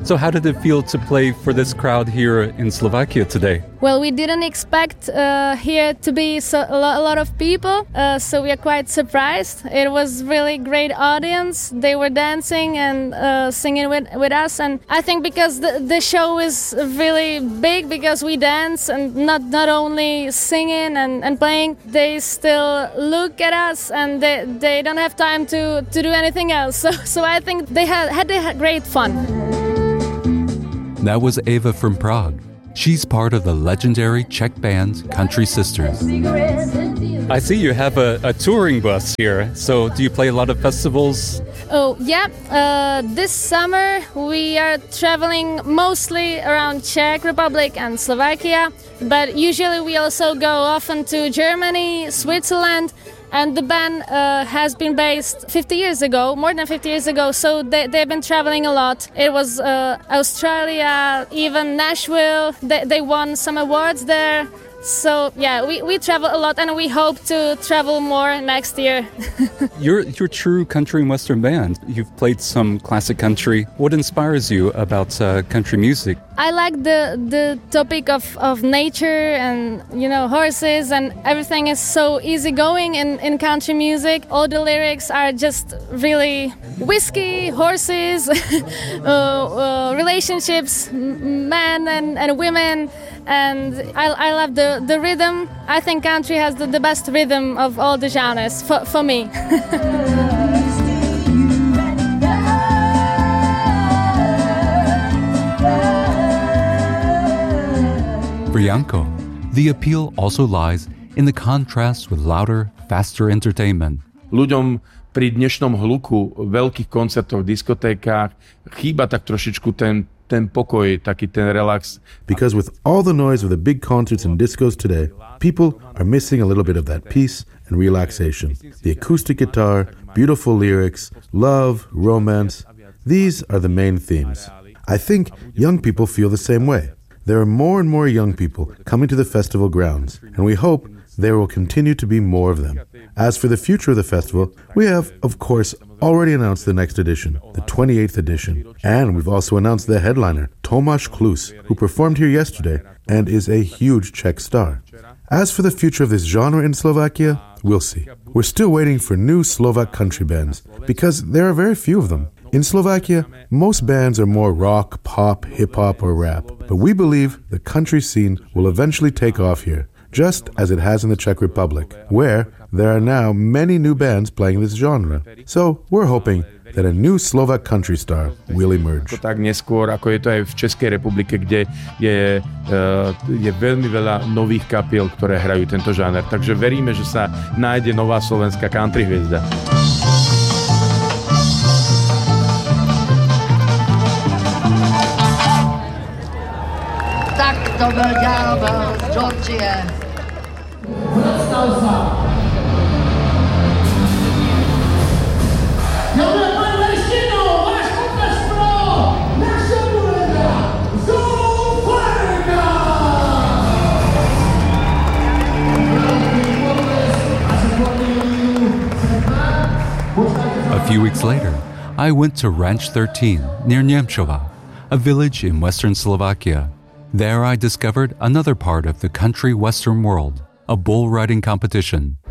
So how did it feel to play for this crowd here in Slovakia today? Well, we didn't expect here to be a lot of people, so we are quite surprised. It was really great audience. They were dancing and singing with us, and I think because the show is really big, because we dance and not only singing and playing, they still look at us and they don't have time to do anything else. So I think they had great fun. That was Eva from Prague. She's part of the legendary Czech band Country Sisters. I see you have a touring bus here. So do you play a lot of festivals? Oh, yeah. This summer we are traveling mostly around Czech Republic and Slovakia. But usually we also go often to Germany, Switzerland. And the band has been based 50 years ago, more than 50 years ago, so they've been traveling a lot. It was Australia, even Nashville. They won some awards there. So yeah, we travel a lot, and we hope to travel more next year. You're true country and western band. You've played some classic country. What inspires you about country music? I like the topic of nature and horses, and everything is so easygoing in country music. All the lyrics are just really whiskey, horses, relationships, men and women. And I love the rhythm. I think country has the best rhythm of all the genres for me. For Janko, the appeal also lies in the contrast with louder, faster entertainment. Ľuďom pri dnešnom hluku, veľkých koncertoch, diskotékách chýba tak trošičku ten pokoj, taký ten relax. Because with all the noise of the big concerts and discos today, people are missing a little bit of that peace and relaxation. The acoustic guitar, beautiful lyrics, love, romance, these are the main themes. I think young people feel the same way. There are more and more young people coming to the festival grounds, and we hope there will continue to be more of them. As for the future of the festival, we have, of course, already announced the next edition, the 28th edition. And we've also announced the headliner, Tomáš Klus, who performed here yesterday and is a huge Czech star. As for the future of this genre in Slovakia, we'll see. We're still waiting for new Slovak country bands, because there are very few of them. In Slovakia, most bands are more rock, pop, hip-hop, or rap. But we believe the country scene will eventually take off here, just as it has in the Czech Republic, where there are now many new bands playing this genre. So we're hoping that a new Slovak country star will emerge. Tak neskôr, ako je to aj v Českej republike, kde je veľmi veľa nových kapiel, ktoré hrajú tento žáner. Takže veríme, že sa nájde nová slovenská country hviezda. Tak to byl ďábel z Georgie. A few weeks later, I went to Ranch 13 near Němčova, a village in western Slovakia. There I discovered another part of the country western world, a bull riding competition.